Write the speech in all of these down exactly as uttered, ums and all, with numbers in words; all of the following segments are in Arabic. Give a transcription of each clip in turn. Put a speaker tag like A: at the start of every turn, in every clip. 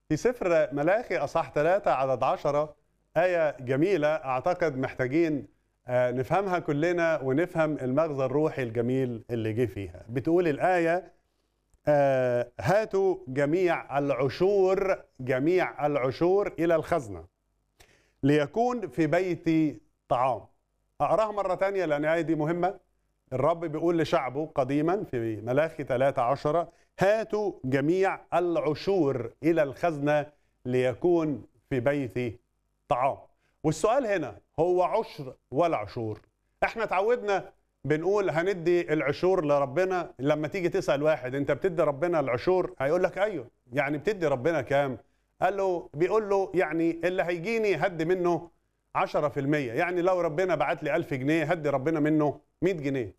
A: في سفر ملاخي أصحاح ثلاثة عدد عشرة آية جميلة أعتقد محتاجين آه، نفهمها كلنا ونفهم المغزى الروحي الجميل اللي جه فيها. بتقول الآية آه، هاتوا جميع العشور جميع العشور إلى الخزنة ليكون في بيتي طعام. أقراها مرة تانية لأن الآية دي مهمة. الرب بيقول لشعبه قديما في ملاخي ثلاثة عشرة هاتوا جميع العشور إلى الخزنة ليكون في بيتي طعام. والسؤال هنا هو عشر ولا عشور؟ احنا اتعودنا بنقول هندي العشور لربنا. لما تيجي تسأل واحد انت بتدي ربنا العشور هيقول لك ايوه. يعني بتدي ربنا كام؟ قال له بيقول له يعني اللي هيجيني هدي منه عشرة في المية. يعني لو ربنا بعت لي ألف جنيه هدي ربنا منه مئة جنيه.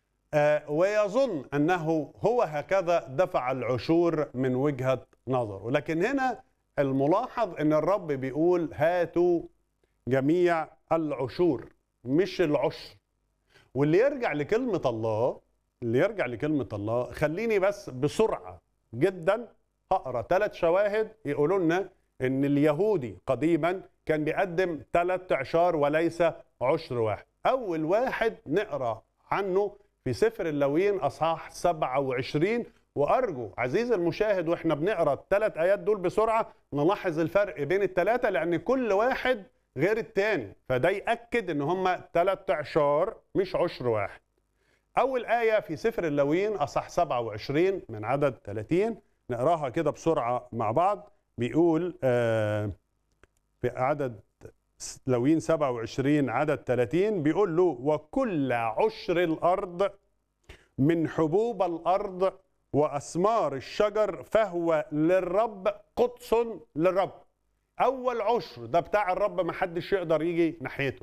A: آه ويظن أنه هو هكذا دفع العشور من وجهة نظره. لكن هنا الملاحظ أن الرب بيقول هاتوا جميع العشور مش العشر. واللي يرجع لكلمة الله اللي يرجع لكلمة الله خليني بس بسرعة جدا هقرأ ثلاث شواهد يقولوا لنا أن اليهودي قديما كان بيقدم ثلاث اعشار وليس عشر واحد. أول واحد نقرأ عنه في سفر اللاويين أصحاح سبعة وعشرين. وأرجو عزيزي المشاهد وإحنا بنقرأ الثلاث آيات دول بسرعة نلاحظ الفرق بين الثلاثة لأن كل واحد غير التاني، فده يأكد إن هم ثلاث اعشار مش عشر واحد. أول آية في سفر اللاويين أصحاح سبعة وعشرين من عدد ثلاثين نقراها كده بسرعة مع بعض. بيقول آه في عدد لاويين سبعة وعشرين عدد ثلاثين بيقول له وكل عشر الأرض من حبوب الأرض وأثمار الشجر فهو للرب قدس للرب. أول عشر ده بتاع الرب ما حدش يقدر يجي ناحيته.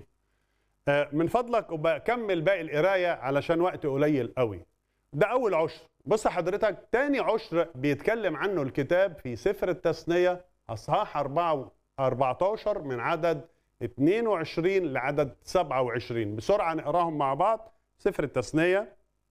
A: من فضلك وبكمل باقي القراية علشان وقت قليل قوي. ده أول عشر. بص حضرتك تاني عشر بيتكلم عنه الكتاب في سفر التثنية أصحاح أربعة عشر من عدد اثنين وعشرين لعدد سبعة وعشرين. بسرعة نقراهم مع بعض. سفر التثنية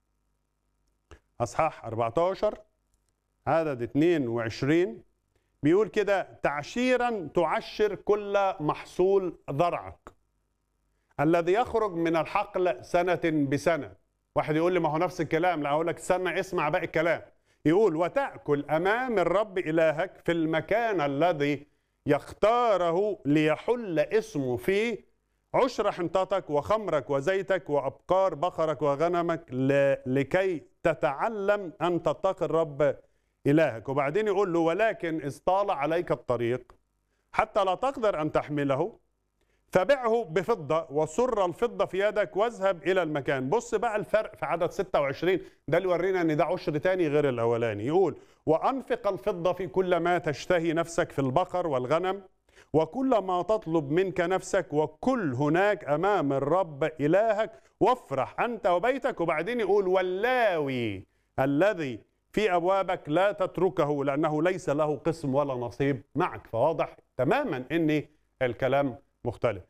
A: أصحاح أربعة عشر عدد اثنين وعشرين بيقول كده تعشيرا تعشر كل محصول ذرعك الذي يخرج من الحقل سنة بسنة. واحد يقول لي ما هو نفس الكلام. لا أقول لك استنى اسمع باقي الكلام. يقول وتأكل أمام الرب إلهك في المكان الذي يختاره ليحل اسمه فيه عشر حنطتك وخمرك وزيتك وأبقار بقرك وغنمك لكي تتعلم أن تتقي الرب إلهك. وبعدين يقول له ولكن إذ طال عليك الطريق حتى لا تقدر أن تحمله فبعه بفضة وسر الفضة في يدك واذهب إلى المكان. بص بقى الفرق في عدد ستة وعشرين ده اللي يورينا أن ده عشر تاني غير الأولاني. يقول وأنفق الفضة في كل ما تشتهي نفسك في البقر والغنم وكل ما تطلب منك نفسك وكل هناك أمام الرب إلهك وافرح أنت وبيتك. وبعدين يقول واللاوي الذي في أبوابك لا تتركه لأنه ليس له قسم ولا نصيب معك. فواضح تماما أن الكلام مختلف.